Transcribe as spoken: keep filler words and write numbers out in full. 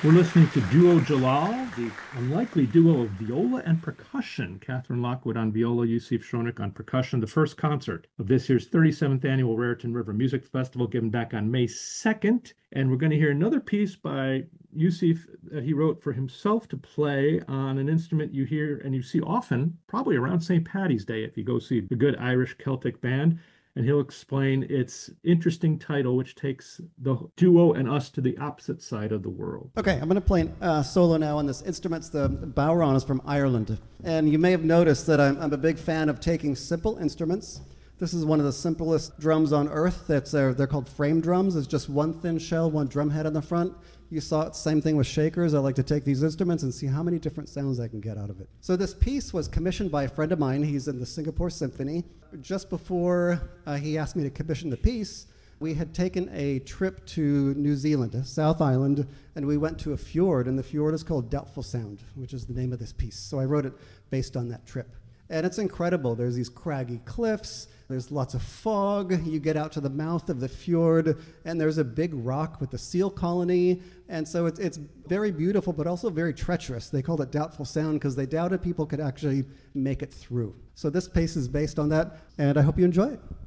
We're listening to Duo Jalal, the unlikely duo of viola and percussion. Catherine Lockwood on viola, Yusuf Shonik on percussion. The first concert of this year's thirty-seventh annual Raritan River Music Festival, given back on May second. And we're going to hear another piece by Yusuf that he wrote for himself to play on an instrument you hear and you see often, probably around Saint Paddy's Day, if you go see a good Irish Celtic band. And he'll explain its interesting title, which takes the duo and us to the opposite side of the world. Okay, I'm going to play a uh, solo now on this instrument. The bodhrán is from Ireland. And you may have noticed that I'm, I'm a big fan of taking simple instruments. This is one of the simplest drums on earth. That's uh, They're called frame drums. It's just one thin shell, one drum head on the front. You saw it, same thing with shakers. I like to take these instruments and see how many different sounds I can get out of it. So this piece was commissioned by a friend of mine. He's in the Singapore Symphony. Just before uh, he asked me to commission the piece, we had taken a trip to New Zealand, South Island, and we went to a fjord, and the fjord is called Doubtful Sound, which is the name of this piece. So I wrote it based on that trip. And it's incredible. There's these craggy cliffs. There's lots of fog. You get out to the mouth of the fjord, and there's a big rock with a seal colony. And so it's, it's very beautiful, but also very treacherous. They called it Doubtful Sound because they doubted people could actually make it through. So this piece is based on that, and I hope you enjoy it.